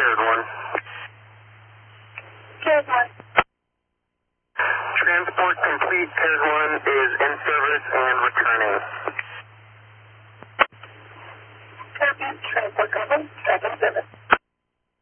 paired 1. Paired 1. Transport complete, paired 1 is in service and returning. Copy, transport complete, back in service.